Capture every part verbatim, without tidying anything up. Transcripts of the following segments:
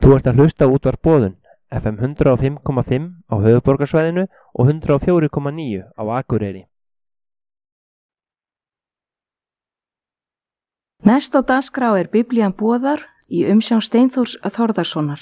Þú ert að hlusta á útvarp Boðun, F M hundrað og fimm komma fimm á höfuðborgarsvæðinu og hundrað og fjögur komma níu á Akureyri. Næst á dagskrá er Biblían boðar í umsjón Steinþórs Þórðarsonar.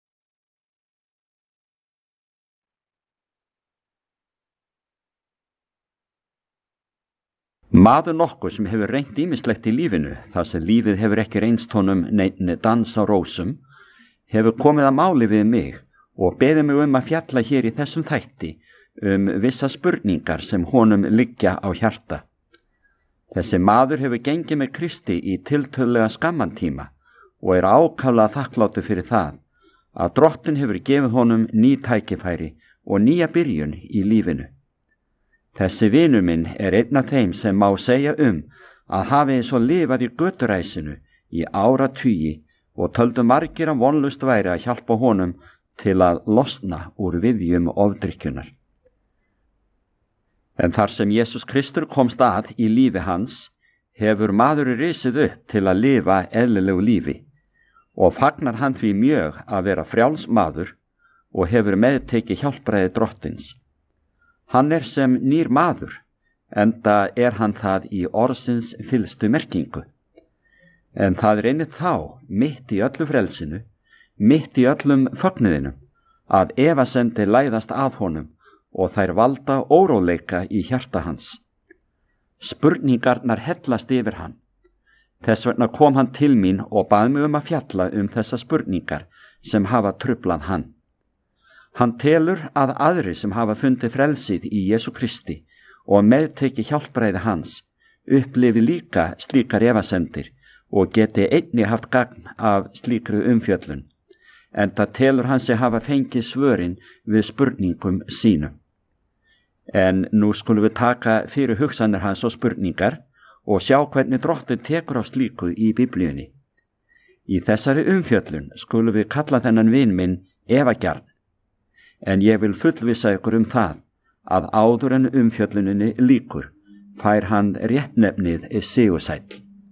Maður nokkuð sem hefur reynt ýmislegt í lífinu, þar sem lífið hefur ekki reynst honum neinn dans á rósum, hefur komið að máli við mig og beðið mig um að fjalla hér í þessum þætti um vissa spurningar sem honum liggja á hjarta. Þessi maður hefur gengið með Kristi í tiltölulega skamman tíma og er ákaflega þakklátur fyrir það að Drottinn hefur gefið honum ný tækifæri og nýja byrjun í lífinu. Þessi vinur minn er einn af þeim sem má segja um að hafi eins og lifað í göturæsinu í áratugi og töldu margir að vonlust væri að hjálpa honum til að losna úr viðjum ofdrykkjunar. En þar sem Jesús Kristur komst að í lífi hans, hefur maður risið upp til að lifa eðlilegu lífi og fagnar hann því mjög að vera frjáls maður og hefur meðtekið hjálpræði Drottins. Hann er sem nýr maður, enda er hann það í orðsins fyllstu merkingu. En það er einnig þá, mitt í öllu frelsinu, mitt í öllum fögnuðinum, að efasemdir læðast að honum og þær valda óróleika í hjarta hans. Spurningarnar hellast yfir hann. Þess vegna kom hann til mín og bað mig um að fjalla um þessa spurningar sem hafa trublað hann. Hann telur að aðri sem hafa fundið frelsið í Jesú Kristi og meðteki hjálpræði hans upplifi líka slíkar efasemdir og geti einnig haft gagn af slíkru umfjöllun, enda telur hann sig hafa fengið svörin við spurningum sínum. En nú skulum við taka fyrir hugsanir hans og spurningar og sjá hvernig Drottinn tekur á slíku í Biblíunni. Í þessari umfjöllun skulum við kalla þennan vin minn efagjarn, en ég vil fullvissa ykkur um það að áður en umfjölluninni lýkur fær hann réttnefnið sigursæll.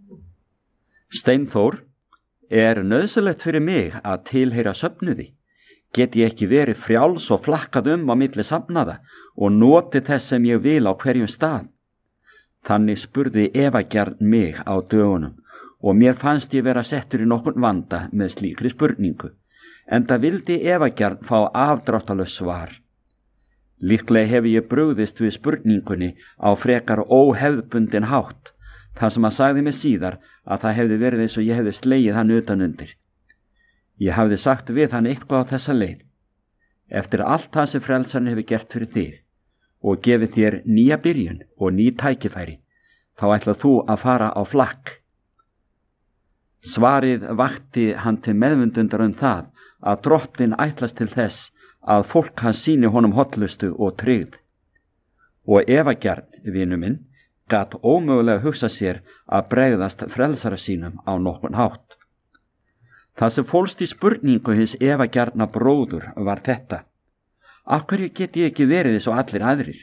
Steinþór, er nauðsynlegt fyrir mig að tilheyra söfnuði? Get ég ekki verið frjáls og flakkað um á milli safnaða og noti þess sem ég vil á hverjum stað? Þannig spurði efagjarn mig á dögunum og mér fannst ég vera settur í nokkurn vanda með slíkri spurningu, enda vildi efagjarn fá afdráttarlaust svar. Líklega hef ég brugðist við spurningunni á frekar óhefðbundin hátt, þar sem hann sagði mig síðar að það hefði verið eins og ég hefði slegið hann utan undir. Ég hafði sagt við hann eitthvað á þessa leið. Eftir allt það sem frelsarinn hefur gert fyrir þig og gefið þér nýja byrjun og ný tækifæri, þá ætlað þú að fara á flakk. Svarið vakti hann til meðvundundar um það að Drottinn ætlast til þess að fólk hans sýni honum hollustu og tryggð. Og efagjarn, vinu minn, gat ómögulega hugsa sér að bregðast frelsara sínum á nokkurn hátt. Það sem fólst í spurningu hins efagjarna bróður var þetta: af hverju get ég ekki verið eins og allir aðrir?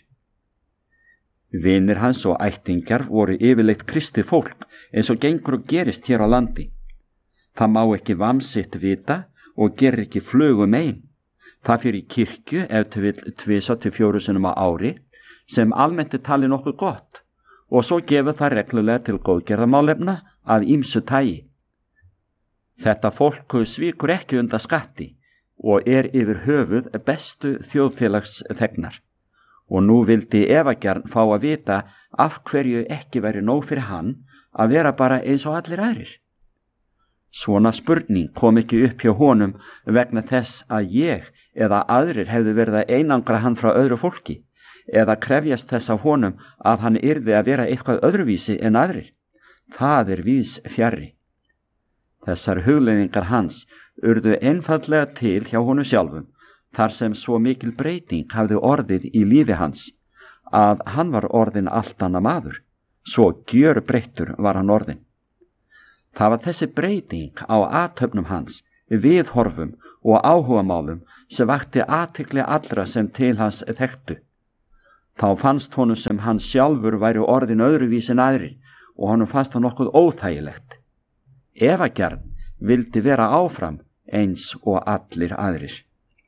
Vinir hans og ættingjar voru yfirleitt kristið fólk eins og gengur og gerist hér á landi. Það má ekki vamsitt vita og gerir ekki flugum ein. Það fyrir í kirkju ef til vill tvisa til fjóru sinnum á ári, sem almennt er talið nokkuð gott, og svo gefur það reglulega til góðgerðamálefna af ýmsu tagi. Þetta fólk svíkur ekki undan skatti og er yfir höfuð bestu þjóðfélagsþegnar, og nú vildi efagjarn fá að vita af hverju ekki væri nóg fyrir hann að vera bara eins og allir aðrir. Svona spurning kom ekki upp hjá honum vegna þess að ég eða aðrir hefðu verið að einangra hann frá öðru fólki, eða krefjast þess af honum að hann yrði að vera eitthvað öðruvísi en aðrir. Það er víðs fjarri. Þessar hugleiðingar hans urðu einfaldlega til hjá honum sjálfum, þar sem svo mikil breyting hafði orðið í lífi hans, að hann var orðin allt annað maður, svo gjörbreyttur var hann orðin. Það var þessi breyting á athöfnum hans, viðhorfum og áhugamálum sem vakti athygli allra sem til hans þekktu. Þá fannst honum sem hann sjálfur væri orðin öðruvís en aðrir og honum fannst það nokkuð óþægilegt. Efagjarn vildi vera áfram eins og allir aðrir.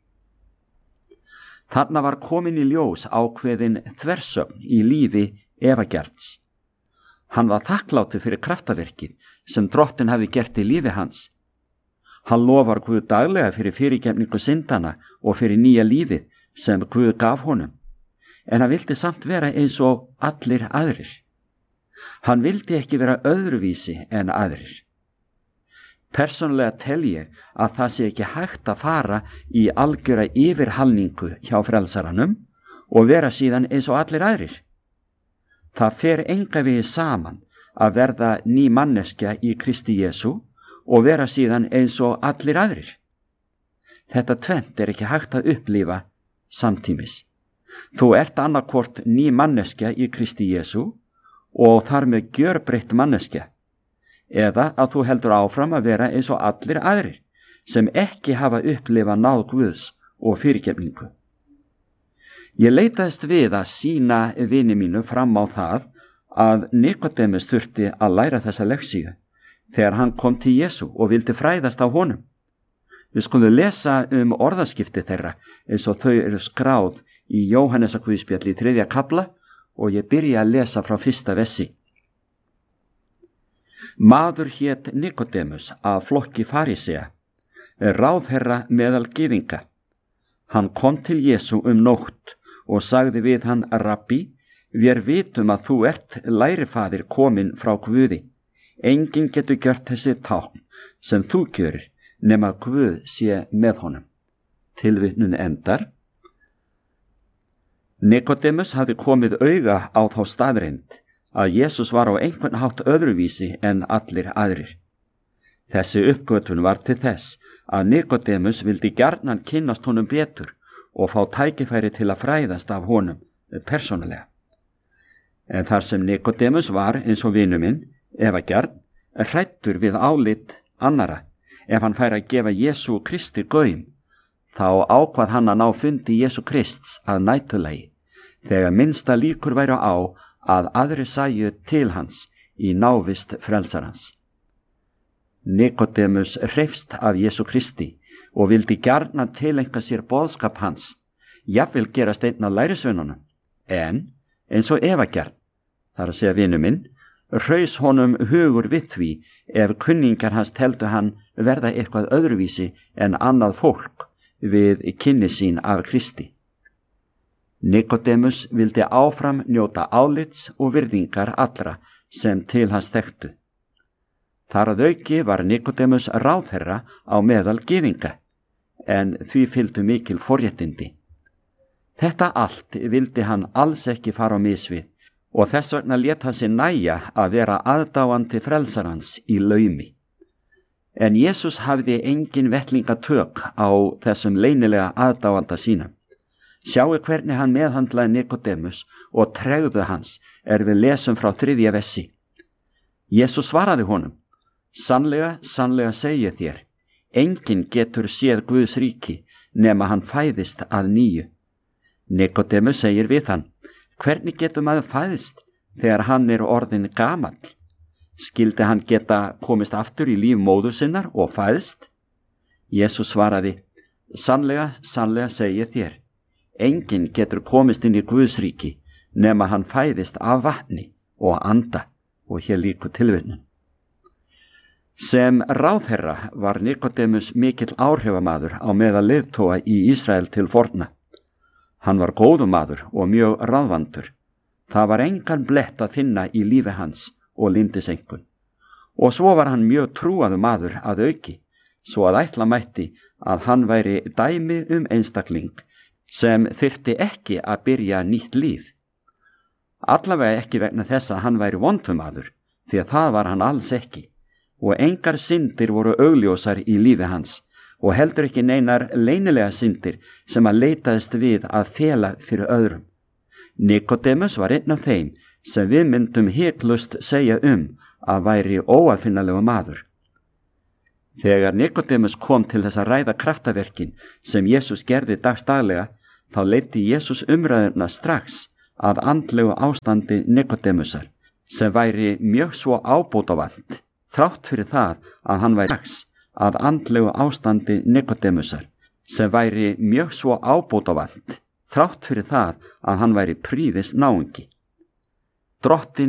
Þarna var komin í ljós ákveðin þversögn í lífi Eva-Gjards. Hann var þakklátur fyrir kraftaverkið sem Drottinn hafði gert í lífi hans. Hann lofar Guð daglega fyrir fyrirgefningu syndana og fyrir nýja lífið sem Guð gaf honum, en hann vildi samt vera eins og allir aðrir. Hann vildi ekki vera öðruvísi en aðrir. Persónulega tel ég að það sé ekki hægt að fara í algjöra yfirhalningu hjá frelsaranum og vera síðan eins og allir aðrir. Það fer enga vegi saman að verða ný manneskja í Kristi Jesú og vera síðan eins og allir aðrir. Þetta tvennt er ekki hægt að upplifa samtímis. Þú ert annarkvort ný manneskja í Kristi Jesú og þar með gjörbreytt manneskja, eða að þú heldur áfram að vera eins og allir aðrir sem ekki hafa upplifað náð Guðs og fyrirgefningu. Ég leitaðist við að sýna vini mínu fram á það að Nikodemus þurfti að læra þessa leksíu þegar hann kom til Jesú og vildi fræðast á honum. Við skulum lesa um orðaskipti þeirra eins og þau eru skráð í Jóhannesarguðspjalli í þriðja kafla og ég byrja að lesa frá fyrsta vessi. Maður hét Nikodemus af flokki farisea, ráðherra meðal gyðinga. Hann kom til Jesú um nótt og sagði við hann: Rabbi, við vitum að þú ert lærifaðir kominn frá Guði. Enginn getur gjört þessi tákn sem þú gjörir nema Guð sé með honum. Tilvitnun endar. Nikodemus hafði komið auga á þá staðreynd að Jesús var á einhvern hátt öðruvísi en allir aðrir. Þessi uppgötvun var til þess að Nikodemus vildi gjarnan kynnast honum betur og fá tækifæri til að fræðast af honum persónulega. En þar sem Nikodemus var eins og vinur minn, Eva-Gjard, hræddur við álit annara, ef hann fær að gefa Jesú Kristi gaum, þá ákvað hann að ná fundi Jesú Krists að nætulagi, þegar minnsta líkur væru á að aðri sæju til hans í návist frelsarans. Nikodemus hreifst af Jesú Kristi og vildi gjarnan tileinka sér boðskap hans, jafnvel gerast einn af lærisveinunum, en eins og Eva-Gjard, þar að segja vinu minn, hraus honum hugur við því ef kunningar hans teldu hann verða eitthvað öðruvísi en annað fólk við kynni sín af Kristi. Nikodemus vildi áfram njóta álits og virðingar allra sem til hans þekktu. Þar að auki var Nikodemus ráðherra á meðal gyðinga, en því fylgdu mikil forréttindi. Þetta allt vildi hann alls ekki fara á mis við og þess vegna lét hann sig nægja að vera aðdáandi frelsarans í laumi. En Jesús hafði engin vettlingatök á þessum leynilega aðdáanda sínum. Sjáu hvernig hann meðhandlaði Nikodemus og tregðu hans er við lesum frá þriðja vessi. Jesús svaraði honum: Sannlega, sannlega segi ég þér, enginn getur séð Guðs ríki nema hann fæðist að nýju. Nikodemus segir við hann: Hvernig getur maður fæðist þegar hann er orðin gamall? Skildi hann geta komist aftur í líf móður sinnar og fæðst? Jesús svaraði: Sannlega, sannlega segi ég þér, enginn getur komist inn í Guðs ríki nema hann fæðist af vatni og anda. Og hér líkur tilvitnun. Sem ráðherra var Nikodemus mikill áhrifamaður á meðal leiðtoga í Ísrael til forna. Hann var góður maður og mjög ráðvandur. Það var engan blett að finna í lífi hans og lindisengun. Og svo var hann mjög trúaður maður að auki, svo að ætla mætti að hann væri dæmi um einstakling sem þyrfti ekki að byrja nýtt líf. Allavega ekki vegna þess að hann væri vondumadur, því að það var hann alls ekki, og engar syndir voru augljósar í lífi hans, og heldur ekki neinar leynilega syndir sem að leitaðist við að fela fyrir öðrum. Nikodemus var einn af þeim sem við myndum hiklust segja um að væri óafinnalegu maður. Þegar Nikodemus kom til þess að ræða kraftaverkin sem Jesús gerði dagstaglega, þá leiddi Jesús umræðuna strax að andlegu ástandi Nikodemusar, sem væri mjög svo ábótavant, þrátt fyrir það að hann væri strax að andlegu ástandi Nikodemusar sem væri mjög svo ábótavant þrátt fyrir það að hann væri prýðis náungi. Drottinn